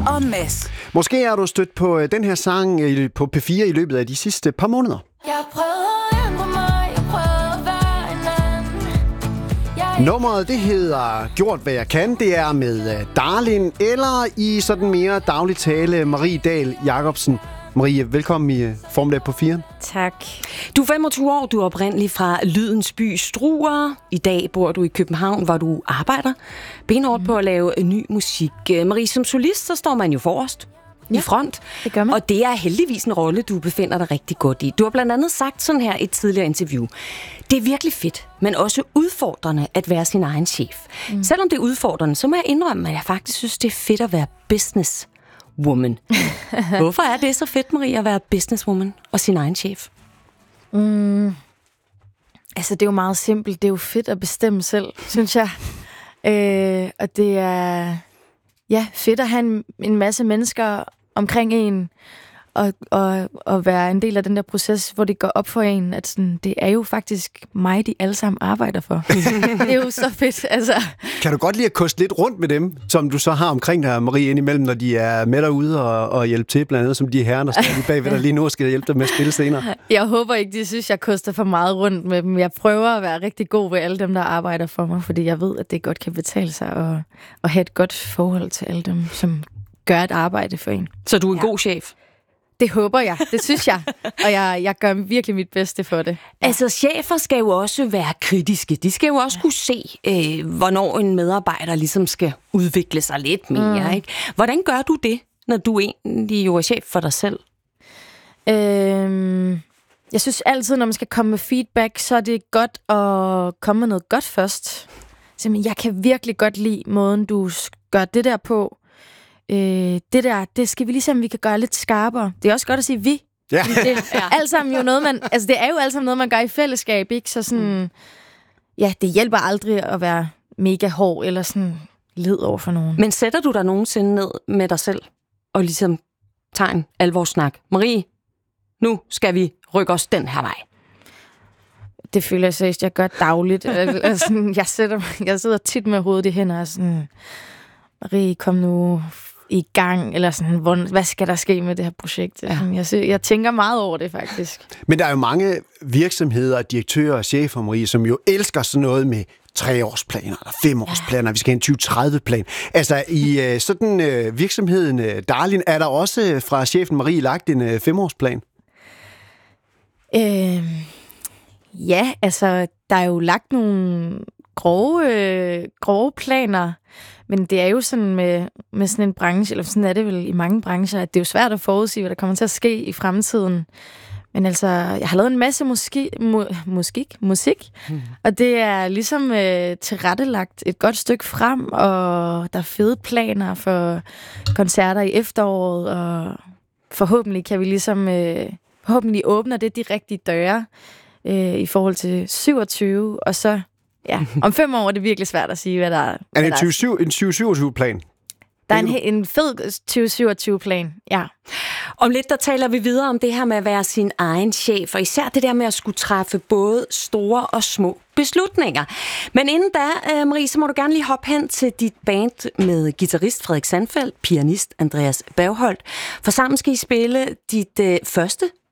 og Mads. Måske har du stødt på den her sang på P4 i løbet af de sidste par måneder. Jeg prøvede at ændre mig, jeg prøvede at være en anden. Nummeret, det hedder Gjort, hvad jeg kan. Det er med Darlin, eller i sådan mere daglig tale, Marie Dahl Jacobsen. Marie, velkommen i Formiddag på 4. Tak. Du er 25 år, du er oprindelig fra Lydens by Struer. I dag bor du i København, hvor du arbejder benhårdt på at lave ny musik. Marie, som solist, så står man jo forrest i front. Det gør man. Og det er heldigvis en rolle, du befinder dig rigtig godt i. Du har blandt andet sagt sådan her i et tidligere interview. Det er virkelig fedt, men også udfordrende at være sin egen chef. Selvom det er udfordrende, så må jeg indrømme, at jeg faktisk synes, det er fedt at være businesswoman. Hvorfor er det så fedt, Marie, at være businesswoman og sin egen chef? Altså, det er jo meget simpelt. Det er jo fedt at bestemme selv, synes jeg. Og det er fedt at have en masse mennesker omkring en, og være en del af den der proces, hvor det går op for en, at sådan, det er jo faktisk mig, de alle sammen arbejder for. Det er jo så fedt, altså. Kan du godt lide at koste lidt rundt med dem, som du så har omkring dig, Marie, indimellem, når de er med derude og hjælpe til, blandt andet som de herrer, der står lige bagved dig lige nu og skal hjælpe dig med at spille senere? Jeg håber ikke, de synes, jeg koster for meget rundt med dem. Jeg prøver at være rigtig god ved alle dem, der arbejder for mig, fordi jeg ved, at det godt kan betale sig at have et godt forhold til alle dem, som gør et arbejde for en. Så du er en god chef? Det håber jeg, det synes jeg. Og jeg gør virkelig mit bedste for det. Ja. Altså, chefer skal jo også være kritiske. De skal jo også kunne se, hvornår en medarbejder ligesom skal udvikle sig lidt mere. Ikke? Hvordan gør du det, når du egentlig jo er chef for dig selv? Jeg synes altid, når man skal komme med feedback, så er det godt at komme med noget godt først. Simpelthen, jeg kan virkelig godt lide måden, du gør det der på. Det skal vi lige se, om vi kan gøre lidt skarpere. Det er også godt at sige vi. Ja. Det er alt sammen jo noget, det er jo alt sammen noget, man gør i fællesskab, ikke? Så sådan, det hjælper aldrig at være mega hård eller sådan led over for nogen. Men sætter du dig nogensinde ned med dig selv og ligesom tager en alvorssnak? Marie, nu skal vi rykke os den her vej. Det føler jeg seriøst, jeg gør dagligt. Jeg sidder tit med hovedet i hænder og sådan, Marie, kom nu i gang, eller sådan, hvad skal der ske med det her projekt? Ja. Jeg tænker meget over det, faktisk. Men der er jo mange virksomheder, direktører og chefer, Marie, som jo elsker sådan noget med 3-årsplaner eller 5-årsplaner. Vi skal have en 2030-plan. Altså, i sådan virksomheden Darlin, er der også fra chefen Marie lagt en 5-årsplan? Ja, altså, der er jo lagt nogle grove planer, men det er jo sådan med sådan en branche, eller sådan er det vel i mange brancher, at det er jo svært at forudsige, hvad der kommer til at ske i fremtiden. Men altså, jeg har lavet en masse musik, og det er ligesom tilrettelagt et godt stykke frem, og der er fede planer for koncerter i efteråret, og forhåbentlig kan vi ligesom, forhåbentlig åbner det de rigtige døre i forhold til 27, og så om 5 år er det virkelig svært at sige, hvad der er. Er det en 2027-plan? Der er en fed 2027-plan, ja. Om lidt, der taler vi videre om det her med at være sin egen chef, og især det der med at skulle træffe både store og små beslutninger. Men inden da, Marie, så må du gerne lige hoppe hen til dit band med guitarist Frederik Sandfeldt, pianist Andreas Bergholt. For sammen skal I spille dit første